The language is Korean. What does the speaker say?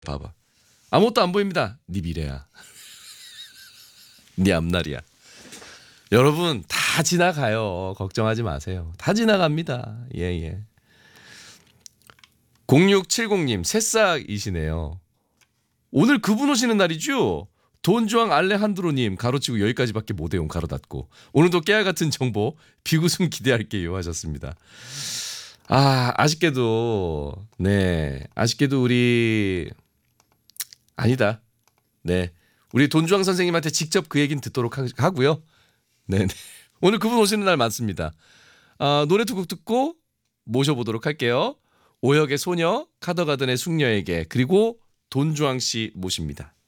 봐봐. 아무것도 안 보입니다. 네 미래야. 네 앞날이야. 여러분 다 지나가요. 걱정하지 마세요. 다 지나갑니다. 예. 0670님 새싹이시네요. 오늘 그분 오시는 날이죠? 돈주왕 알레한드로님 가로치고 여기까지밖에 못 해요. 가로 닫고. 오늘도 깨알 같은 정보 비구승 기대할게요 하셨습니다. 아쉽게도 우리 아니다. 네. 우리 돈주왕 선생님한테 직접 그 얘기는 듣도록 하고요. 네. 오늘 그분 오시는 날 맞습니다. 노래 두 곡 듣고 모셔보도록 할게요. 오혁의 소녀, 카더가든의 숙녀에게, 그리고 돈주왕 씨 모십니다.